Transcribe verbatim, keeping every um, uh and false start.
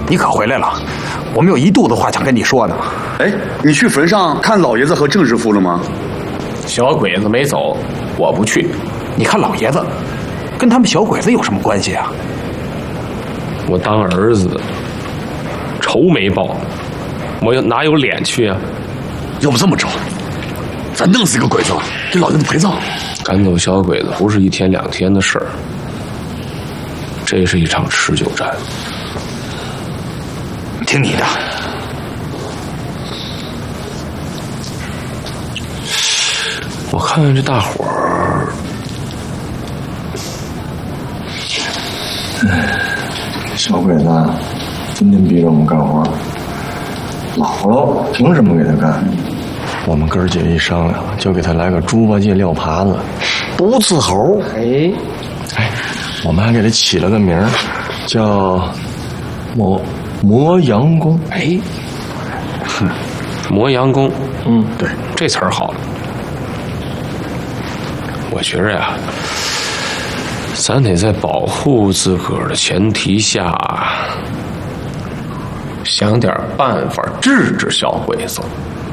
你可回来了，我们有一肚子话想跟你说呢。 哎，你去坟上看老爷子和郑师傅了吗？ 小鬼子没走，我不去。 你看老爷子，跟他们小鬼子有什么关系啊？ 我当儿子，仇没报，我又哪有脸去啊？ 要不这么着，咱弄死一个鬼子，给老爷子陪葬。 赶走小鬼子不是一天两天的事儿，这是一场持久战。 听你的。 我看这大伙儿， 小鬼子天天逼着我们干活，老了凭什么给他干？我们哥儿姐一商量，就给他来个猪八戒撂耙子，不伺候。哎，哎，我们还给他起了个名儿，叫磨磨洋工。 哎，哼，磨洋工， 嗯， 对，这词儿好了。我觉着呀，咱得在保护自个儿的前提下，想点办法治治小鬼子。